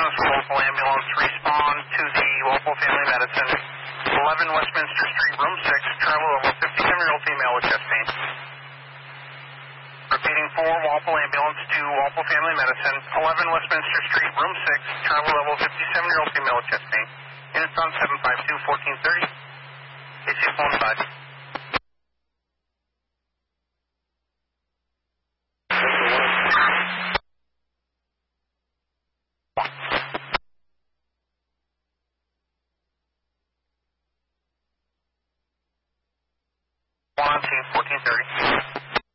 assistance for local ambulance. Respond to the local family medicine. 11 Westminster Street, room 6, travel level 57-year-old female with chest pain. Repeating 4, Walpole ambulance to Walpole family medicine. 11 Westminster Street, room 6, travel level 57-year-old female with chest pain. Units on 752-1430. 8615. On team 1430.